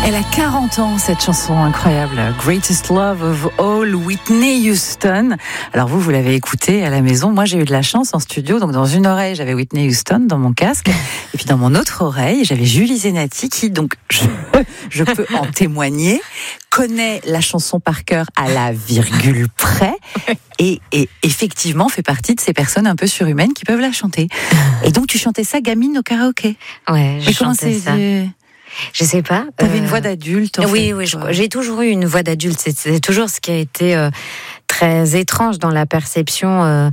Elle a 40 ans, cette chanson incroyable, Greatest Love of All, Whitney Houston. Alors vous l'avez écoutée à la maison. Moi, j'ai eu de la chance en studio. Donc, dans une oreille, j'avais Whitney Houston dans mon casque. Et puis, dans mon autre oreille, j'avais Julie Zenati qui, donc, je peux en témoigner, connaît la chanson par cœur à la virgule près. Et effectivement, fait partie de ces personnes un peu surhumaines qui peuvent la chanter. Et donc, tu chantais ça gamine au karaoké. Ouais, je chantais ça. Je sais pas. T'avais une voix d'adulte. Oui, j'ai toujours eu une voix d'adulte. C'est toujours ce qui a été très étrange dans la perception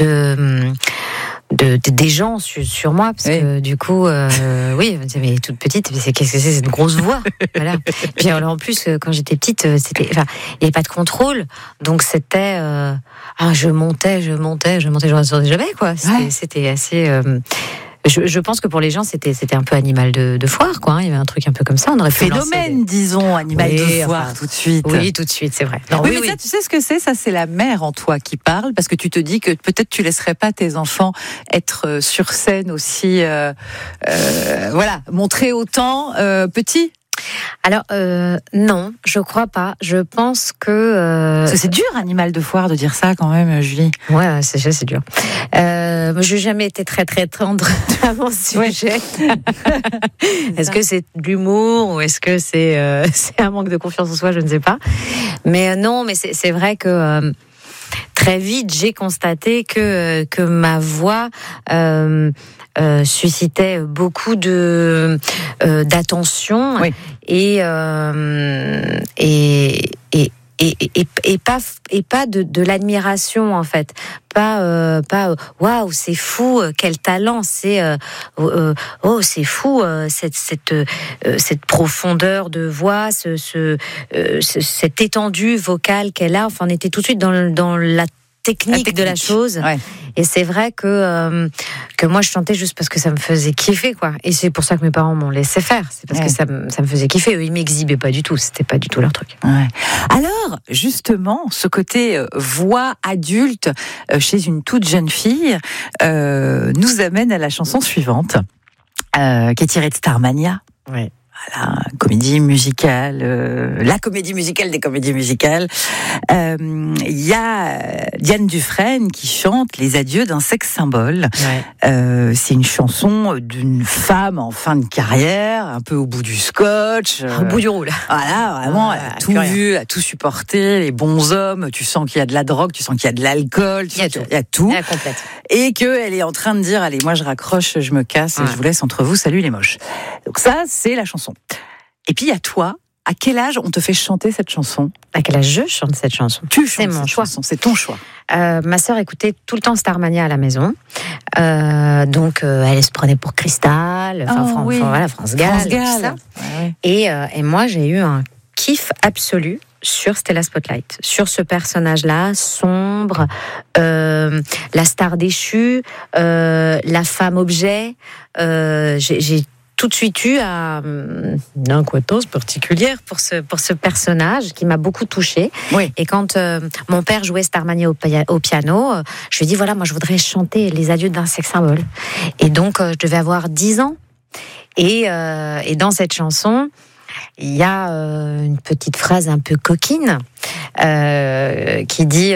des gens sur moi, parce que du coup, oui, mais toute petite, qu'est-ce que c'est cette grosse voix, voilà. Puis alors, en plus, quand j'étais petite, il n'y avait pas de contrôle, donc c'était, je montais, je me rassurais jamais, quoi. C'était assez. Je pense que pour les gens, c'était un peu animal de foire, quoi. Il y avait un truc un peu comme ça. On aurait phénomène, disons, animal de foire, tout de suite. Oui, tout de suite, c'est vrai. Non, oui, mais ça, tu sais ce que c'est ? Ça, c'est la mère en toi qui parle, parce que tu te dis que peut-être tu laisserais pas tes enfants être sur scène aussi, montrer autant petit. Alors non, je crois pas. Je pense que c'est dur, animal de foire, de dire ça quand même, Julie. Ouais, c'est dur. Je n'ai jamais été très très tendre à mon sujet. Est-ce que c'est de l'humour ou est-ce que c'est un manque de confiance en soi ? Je ne sais pas. Mais non, mais c'est vrai que très vite j'ai constaté que ma voix suscitait beaucoup d'attention, oui. et pas de l'admiration, en fait, pas waouh, c'est fou, quel talent, c'est c'est fou, cette profondeur de voix, cette étendue vocale qu'elle a. Enfin, on était tout de suite dans la technique de la chose. Ouais. Et c'est vrai que moi je chantais juste parce que ça me faisait kiffer, quoi. Et c'est pour ça que mes parents m'ont laissé faire. C'est parce que ça me faisait kiffer. Eux, ils m'exhibaient pas du tout. C'était pas du tout leur truc. Ouais. Alors, justement, ce côté voix adulte chez une toute jeune fille nous amène à la chanson suivante, qui est tirée de Starmania. Ouais. Voilà, comédie musicale, la comédie musicale des comédies musicales. Il y a Diane Dufresne qui chante Les adieux d'un sexe symbole. Ouais. C'est une chanson d'une femme en fin de carrière, un peu au bout du scotch. Au bout du roule. Voilà, vraiment, elle a tout vu, elle a tout supporté, les bons hommes, tu sens qu'il y a de la drogue, tu sens qu'il y a de l'alcool, il y a tout. Elle complète. Et qu'elle est en train de dire, allez, moi je raccroche, je me casse, et je vous laisse entre vous, salut les moches. Donc ça, c'est la chanson. Et puis, il y a toi, à quel âge on te fait chanter cette chanson ? À quel âge je chante cette chanson ? C'est mon choix. C'est ton choix. Ma sœur écoutait tout le temps Starmania à la maison. Donc, elle se prenait pour Cristal, France Gall, tout ça. Ouais. Et moi, j'ai eu un kiff absolu sur Stella Spotlight, sur ce personnage-là, sombre, la star déchue, la femme objet. J'ai tout de suite eu une incohétence particulière pour ce personnage qui m'a beaucoup touchée. Oui. Et quand mon père jouait Starmania au piano, je lui ai dit, voilà, moi je voudrais chanter Les adieux d'un sexe symbole. Et donc, je devais avoir 10 ans. Et dans cette chanson, il y a une petite phrase un peu coquine qui dit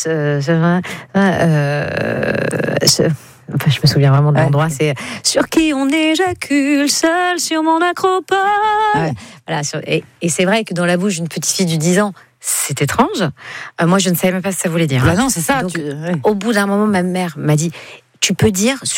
je me souviens vraiment de l'endroit. C'est sur qui on éjacule seul sur mon acropole. Ouais. Voilà, et c'est vrai que dans la bouche d'une petite fille de 10 ans, c'est étrange. Moi, je ne savais même pas ce que ça voulait dire. Bah non, c'est ça. Donc, au bout d'un moment, ma mère m'a dit, tu peux dire